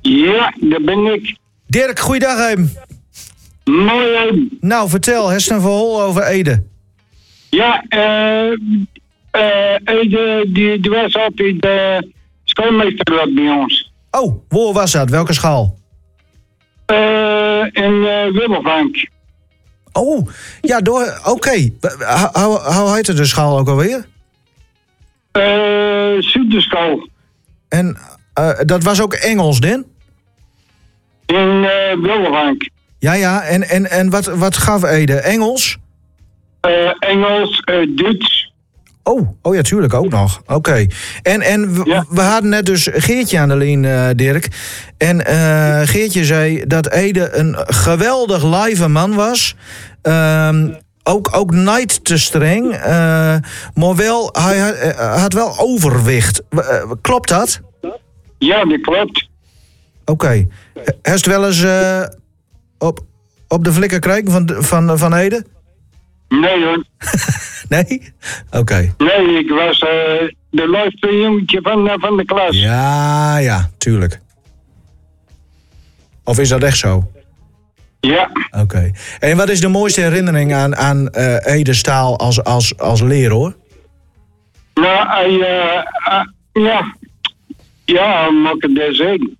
Ja, dat ben ik. Dirk, goeiedag hem. Mooi hem. Nou, vertel, heeft een verhaal over Ede? Ja, Ede, die was altijd de schoolmeester bij ons. Oh, waar was dat? Welke schaal? In Willemvank. Oh, ja, oké. Hoe heette de schaal ook alweer? Zuiderschool. En dat was ook Engels, dan? In Willemvank. Ja, en wat gaf Ede? Engels? Engels, Duits. Oh ja, tuurlijk ook nog. Oké. En we hadden net dus Geertje aan de lijn, Dirk. En Geertje zei dat Ede een geweldig live man was. Ook niet te streng. Maar wel, hij had wel overwicht. Klopt dat? Ja, dat klopt. Oké. Heeft wel eens op de flikker gekregen van Ede? Nee hoor. Nee? Oké. Nee, ik was de leukste jongetje van de klas. Ja, tuurlijk. Of is dat echt zo? Ja. Oké. En wat is de mooiste herinnering aan Ede Staal als leraar? Nou, ja, mag ik het daar zeggen?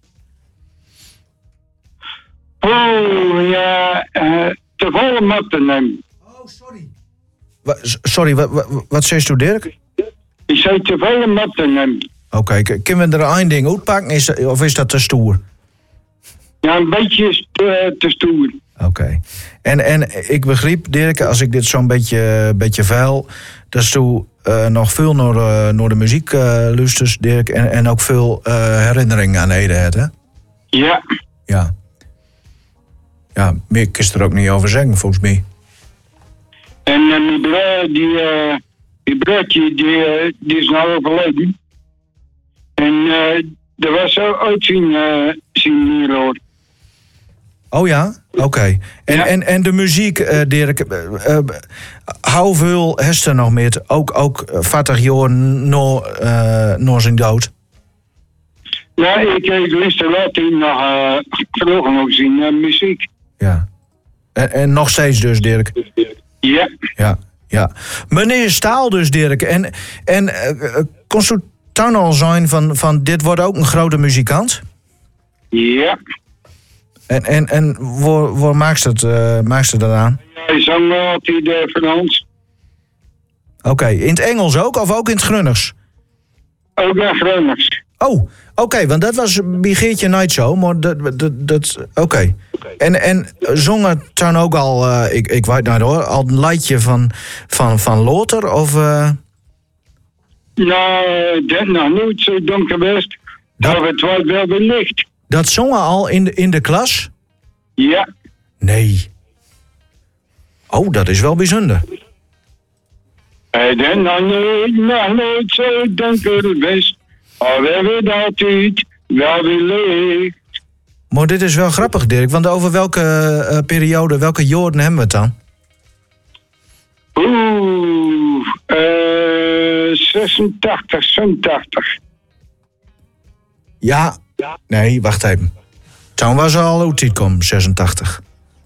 Oh, ja, te volle matten nemen. Oh, sorry. Sorry, wat zegt u, Dirk? Ik zei te volle matten nemen. Oké, kunnen we er één ding uitpakken of is dat te stoer? Ja, een beetje te stoer. Oké. En ik begreep, Dirk, als ik dit zo'n beetje vuil, dat u nog veel naar de muziek luistert, Dirk, en ook veel herinneringen aan Ede hebt, hè? Ja. Ja. Ja, meer kun je er ook niet over zeggen, volgens mij. En mijn broer, die broertje, die is nou overleden. En dat was ook zijn leraar. Oh ja? Oké. En de muziek, Dirk, hoeveel heeft er nog met? Ook 40 jaar na zijn dood? Nou, ik luister later nog vroeger nog zien muziek. Ja. En nog steeds dus, Dirk? Ja. Ja. Meneer Staal dus, Dirk. En kon u toen al zijn van dit wordt ook een grote muzikant? Ja. En waar maakt ze dat aan? Hij zong altijd van ons. Oké, in het Engels ook of ook in het Grunners? Ook in Grunners. Oh, oké, want dat was bij Geertje nooit zo, maar dat oké. En zongen toen ook al, ik weet niet hoor, al een liedje van Lothar of... Nou, dat nog nooit zo donker geweest. Maar het was wel weer licht. Dat zongen al in de klas? Ja. Nee. Oh, dat is wel bijzonder. Het is nog nooit zo donker geweest. Al we hebben altijd wel weer licht. Maar dit is wel grappig, Dirk, want over welke periode, welke jaren hebben we het dan? 86, 87. Ja. Nee, wacht even. Toen was al hoe het kwam, 86.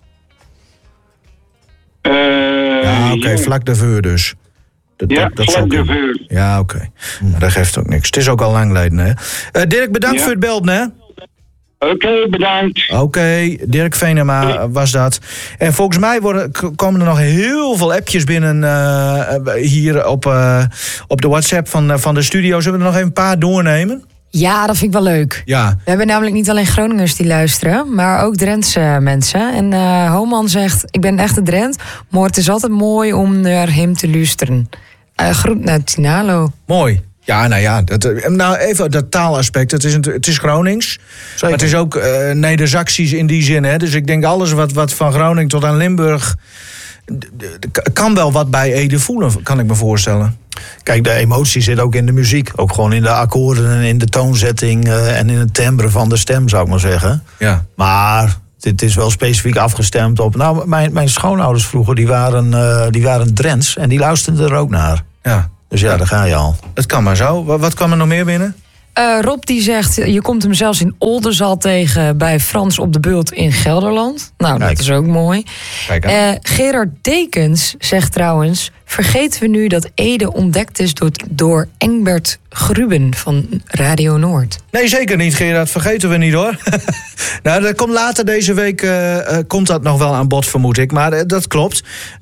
Ja, oké, vlak daarvoor dus. Dat vlak daarvoor. Ja, oké. Maar dat geeft ook niks. Het is ook al lang geleden, hè. Dirk, bedankt voor het belden, hè. Oké, bedankt. Oké, Dirk Venema was dat. En volgens mij komen er nog heel veel appjes binnen hier op de WhatsApp van de studio. Zullen we er nog even een paar doornemen? Ja, dat vind ik wel leuk. Ja. We hebben namelijk niet alleen Groningers die luisteren, maar ook Drentse mensen. En Homan zegt, ik ben echt een Drent, maar het is altijd mooi om naar hem te luisteren. Groet naar Tinalo. Mooi. Ja, nou ja, even dat taalaspect. Het is Gronings. Zeker. Maar het is ook Neder-Saxisch in die zin. Hè? Dus ik denk alles wat van Groningen tot aan Limburg... kan wel wat bij Ede voelen, kan ik me voorstellen. Kijk, de emotie zit ook in de muziek. Ook gewoon in de akkoorden en in de toonzetting... en in het timbre van de stem, zou ik maar zeggen. Ja. Maar dit is wel specifiek afgestemd op... Nou, mijn schoonouders vroeger, die waren Drents... en die luisterden er ook naar. Ja. Dus ja, daar ga je al. Het kan maar zo. Wat kwam er nog meer binnen? Rob die zegt, je komt hem zelfs in Oldenzaal tegen bij Frans op de Bult in Gelderland. Nou, dat is ook mooi. Gerard Dekens zegt trouwens, vergeten we nu dat Ede ontdekt is door Engbert Gruben van Radio Noord? Nee, zeker niet, Gerard. Vergeten we niet, hoor. Nou, dat komt later deze week komt dat nog wel aan bod, vermoed ik. Maar dat klopt.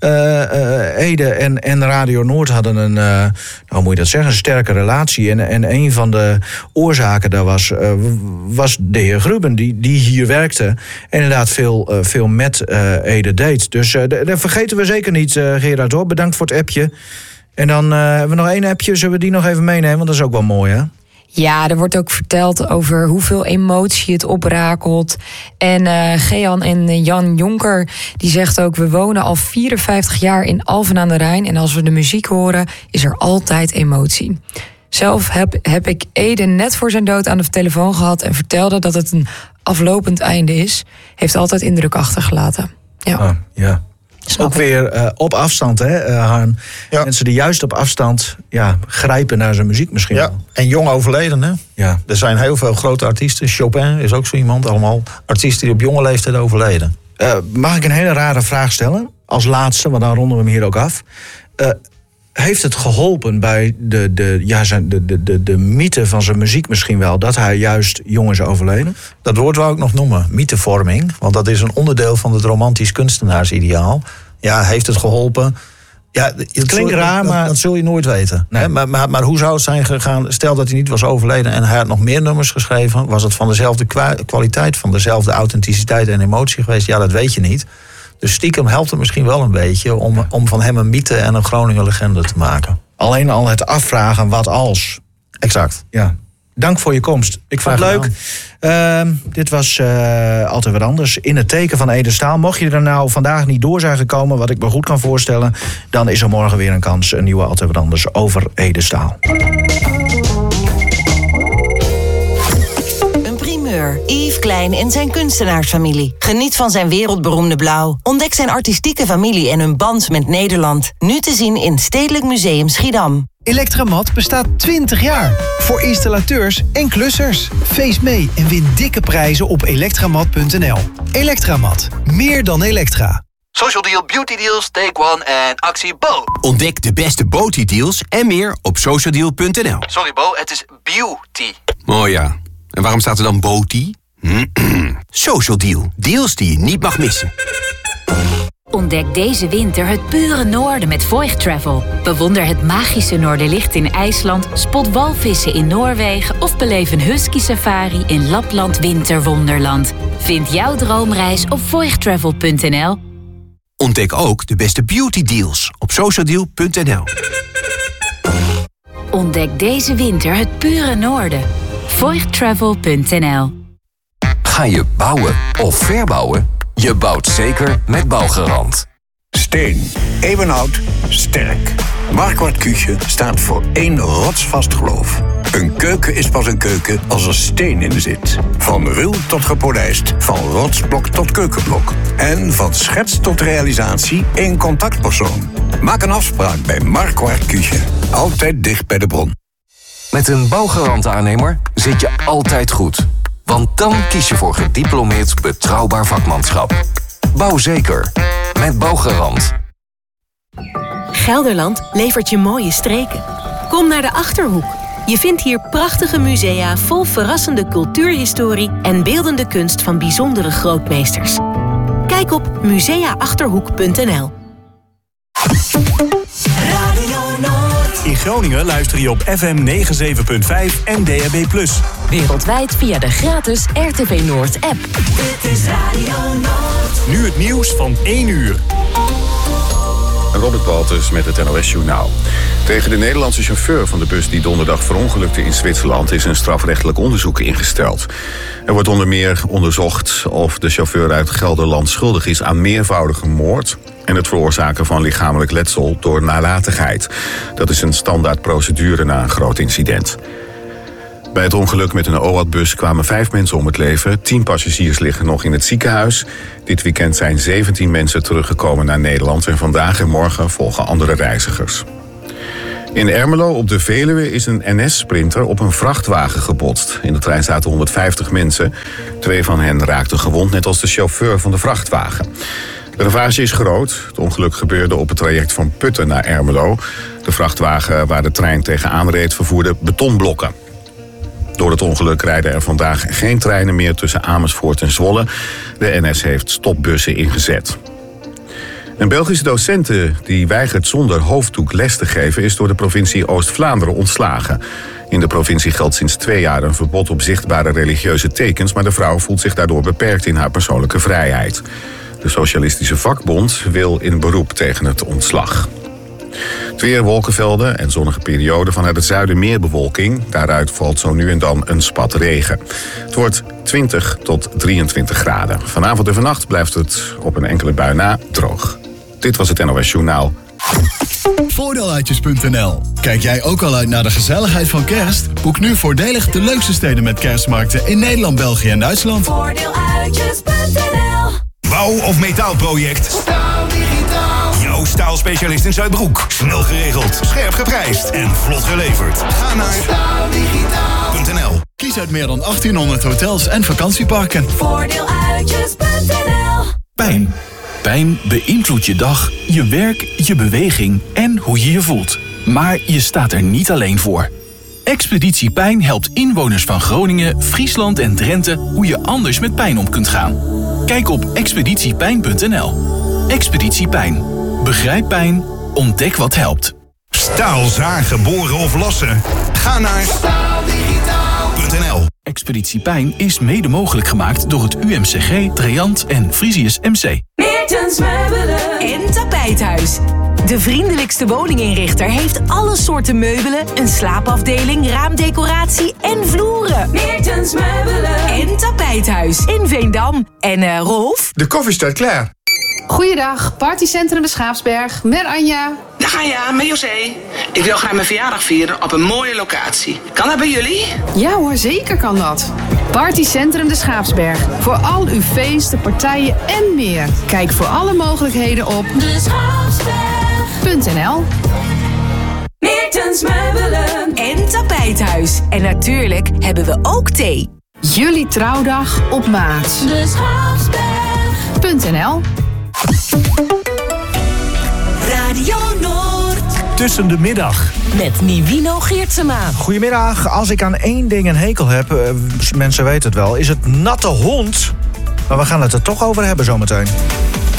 Ede en Radio Noord hadden een, hoe moet je dat zeggen, een sterke relatie. En een van de oorzaken daar was de heer Gruben, die hier werkte. En inderdaad veel met Ede deed. Dus dat vergeten we zeker niet, Gerard, hoor. Bedankt voor het appje. En dan hebben we nog 1 appje. Zullen we die nog even meenemen? Want dat is ook wel mooi, hè? Ja, er wordt ook verteld over hoeveel emotie het oprakelt. En Gean en Jan Jonker, die zegt ook, we wonen al 54 jaar in Alphen aan de Rijn. En als we de muziek horen, is er altijd emotie. Zelf heb ik Ede net voor zijn dood aan de telefoon gehad en vertelde dat het een aflopend einde is. Heeft altijd indruk achtergelaten. Ja. Ja. Ook weer op afstand, hè, Harm? Ja. Mensen die juist op afstand grijpen naar zijn muziek misschien wel. En jong overleden, hè? Ja. Er zijn heel veel grote artiesten. Chopin is ook zo iemand. Allemaal artiesten die op jonge leeftijd overleden. Mag ik een hele rare vraag stellen? Als laatste, want dan ronden we hem hier ook af. Heeft het geholpen bij de mythe van zijn muziek misschien wel, dat hij juist jong is overleden? Dat woord wou ik nog noemen, mythevorming. Want dat is een onderdeel van het romantisch kunstenaarsideaal. Ja, heeft het geholpen? Ja, het klinkt raar, maar dat zul je nooit weten. Nee. Maar hoe zou het zijn gegaan? Stel dat hij niet was overleden en hij had nog meer nummers geschreven. Was het van dezelfde kwaliteit, van dezelfde authenticiteit en emotie geweest? Ja, dat weet je niet. Dus stiekem helpt het misschien wel een beetje om van hem een mythe en een Groninger legende te maken. Alleen al het afvragen wat als. Exact. Ja. Dank voor je komst. Ik vond het leuk. Dit was altijd wat anders. In het teken van Ede Staal. Mocht je er nou vandaag niet door zijn gekomen, wat ik me goed kan voorstellen, dan is er morgen weer een kans. Een nieuwe Altijd wat anders over Ede Staal. Yves Klein en zijn kunstenaarsfamilie. Geniet van zijn wereldberoemde blauw. Ontdek zijn artistieke familie en hun band met Nederland. Nu te zien in Stedelijk Museum Schiedam. Elektramat bestaat 20 jaar. Voor installateurs en klussers. Feest mee en win dikke prijzen op elektramat.nl. Elektramat. Meer dan Elektra. Social Deal, Beauty Deals, Take One en actie Bo. Ontdek de beste Beauty Deals en meer op socialdeal.nl. Sorry Bo, het is beauty. Oh ja. En waarom staat er dan Beauty? Social Deal. Deals die je niet mag missen. Ontdek deze winter het pure noorden met Voigt Travel. Bewonder het magische Noorderlicht in IJsland, spot walvissen in Noorwegen of beleef een husky safari in Lapland Winterwonderland. Vind jouw droomreis op voigttravel.nl. Ontdek ook de beste beauty deals op socialdeal.nl. Ontdek deze winter het pure noorden. voigttravel.nl. Ga je bouwen of verbouwen? Je bouwt zeker met Bouwgarant. Steen, eeuwenoud, sterk. Marquardt Küche staat voor één rotsvast geloof. Een keuken is pas een keuken als er steen in zit. Van ruw tot gepolijst, van rotsblok tot keukenblok. En van schets tot realisatie één contactpersoon. Maak een afspraak bij Marquardt Küche. Altijd dicht bij de bron. Met een Bouwgarant-aannemer zit je altijd goed. Want dan kies je voor gediplomeerd betrouwbaar vakmanschap. Bouw zeker. Met Bouwgarant. Gelderland levert je mooie streken. Kom naar de Achterhoek. Je vindt hier prachtige musea vol verrassende cultuurhistorie en beeldende kunst van bijzondere grootmeesters. Kijk op museaachterhoek.nl. In Groningen luister je op FM 97.5 en DAB+. Wereldwijd via de gratis RTV Noord app. Dit is Radio Noord. Nu het nieuws van 1 uur. Robert Baltus met het NOS Journaal. Tegen de Nederlandse chauffeur van de bus die donderdag verongelukte in Zwitserland is een strafrechtelijk onderzoek ingesteld. Er wordt onder meer onderzocht of de chauffeur uit Gelderland schuldig is aan meervoudige moord en het veroorzaken van lichamelijk letsel door nalatigheid. Dat is een standaard procedure na een groot incident. Bij het ongeluk met een OAT-bus kwamen 5 mensen om het leven. 10 passagiers liggen nog in het ziekenhuis. Dit weekend zijn 17 mensen teruggekomen naar Nederland en vandaag en morgen volgen andere reizigers. In Ermelo op de Veluwe is een NS-sprinter op een vrachtwagen gebotst. In de trein zaten 150 mensen. 2 van hen raakten gewond, net als de chauffeur van de vrachtwagen. De ravage is groot. Het ongeluk gebeurde op het traject van Putten naar Ermelo. De vrachtwagen waar de trein tegenaan reed vervoerde betonblokken. Door het ongeluk rijden er vandaag geen treinen meer tussen Amersfoort en Zwolle. De NS heeft stopbussen ingezet. Een Belgische docente die weigert zonder hoofddoek les te geven is door de provincie Oost-Vlaanderen ontslagen. In de provincie geldt sinds 2 jaar een verbod op zichtbare religieuze tekens, maar de vrouw voelt zich daardoor beperkt in haar persoonlijke vrijheid. De Socialistische Vakbond wil in beroep tegen het ontslag. Het weer, wolkenvelden en zonnige perioden. Vanuit het zuiden meer bewolking. Daaruit valt zo nu en dan een spat regen. Het wordt 20 tot 23 graden. Vanavond en vannacht blijft het op een enkele bui na droog. Dit was het NOS Journaal. Voordeeluitjes.nl. Kijk jij ook al uit naar de gezelligheid van kerst? Boek nu voordelig de leukste steden met kerstmarkten in Nederland, België en Duitsland. Voordeeluitjes.nl. Bouw- of metaalproject? Staal Digitaal. Jouw staalspecialist in Zuidbroek. Snel geregeld, scherp geprijsd en vlot geleverd. Ga naar staaldigitaal.nl. Kies uit meer dan 1800 hotels en vakantieparken. Voordeeluitjes.nl. Pijn. Pijn beïnvloedt je dag, je werk, je beweging en hoe je je voelt. Maar je staat er niet alleen voor. Expeditie Pijn helpt inwoners van Groningen, Friesland en Drenthe hoe je anders met pijn om kunt gaan. Kijk op expeditiepijn.nl. Expeditie Pijn. Begrijp pijn, ontdek wat helpt. Staal zagen, boren of lassen? Ga naar staaldigitaal.nl. Expeditie Pijn is mede mogelijk gemaakt door het UMCG, Treant en Frisius MC. Meertens Meubelen en Tapijthuis. De vriendelijkste woninginrichter heeft alle soorten meubelen, een slaapafdeling, raamdecoratie en vloeren. Meertens Meubelen en Tapijthuis in Veendam. En Rolf? De koffie staat klaar. Goeiedag, partycentrum de Schaapsberg, met Anja. Dag Anja, met José. Ik wil graag mijn verjaardag vieren op een mooie locatie. Kan dat bij jullie? Ja hoor, zeker kan dat. Partycentrum de Schaapsberg. Voor al uw feesten, partijen en meer. Kijk voor alle mogelijkheden op deschaapsberg.nl. Meertens Meubelen en Tapijthuis. En natuurlijk hebben we ook thee. Jullie trouwdag op maat. deschaapsberg.nl. Radio Noord. Tussen de middag. Met Nivino Geertsema. Goedemiddag. Als ik aan één ding een hekel heb, mensen weten het wel, is het natte hond. Maar we gaan het er toch over hebben zometeen.